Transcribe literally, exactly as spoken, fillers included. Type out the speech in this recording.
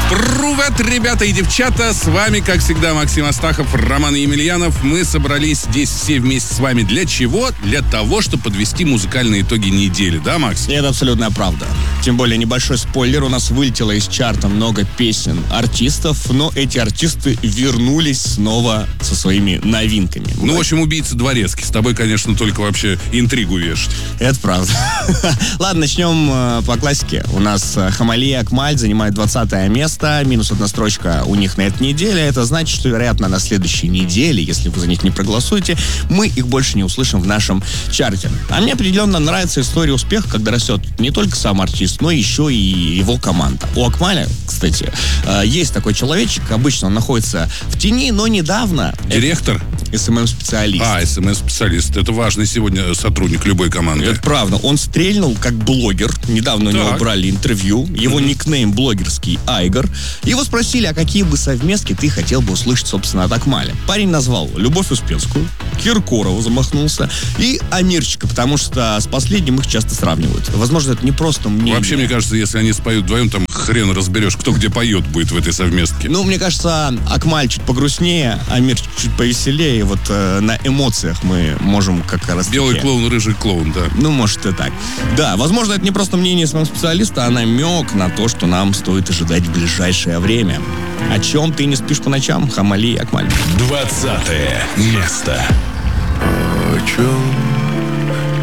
Привет, ребята и девчата, с вами, как всегда, Максим Астахов, Роман Емельянов. Мы собрались здесь все вместе с вами. Для чего? Для того, чтобы подвести музыкальные итоги недели, да, Макс? И это абсолютная правда. Тем более, небольшой спойлер, у нас вылетело из чарта много песен артистов, но эти артисты вернулись снова со своими новинками. Ну, в общем, убийца Дворецкий. С тобой, конечно, только вообще интригу вешать. Это правда. Ладно, начнем по классике. У нас Хамали и Акмаль занимают двадцатое место, минус одна строчка у них на этой неделе. Это значит, что, вероятно, на следующей неделе, если вы за них не проголосуете, мы их больше не услышим в нашем чарте. А мне определенно нравится история успеха, когда растет не только сам артист, но еще и его команда. У Акмаля, кстати, есть такой человечек, обычно он находится в тени, но недавно... Директор? эс эм эм-специалист. А, эс эм эм-специалист. Это важный сегодня сотрудник любой команды. Это правда. Он стрельнул как блогер. Недавно так. у него брали интервью. Его mm-hmm. никнейм блогерский Айгор. Его спросили, а какие бы совместки ты хотел бы услышать, собственно, от Акмаля. Парень назвал Любовь Успенскую, Киркорову замахнулся и Амирчика, потому что с последним их часто сравнивают. Возможно, это не просто мнение. Вообще, мне кажется, если они споют вдвоем, там хрен разберешь, кто где поет будет в этой совместке. Ну, мне кажется, Акмаль чуть погрустнее, Амирчик чуть повеселее. И вот э, на эмоциях мы можем как раз... Белый клоун, рыжий клоун, да. Ну, может и так. Да, возможно, это не просто мнение своего специалиста, а намек на то, что нам стоит ожидать в ближайшее время. О чем ты не спишь по ночам, Хамали и Акмаль? Двадцатое место. О чем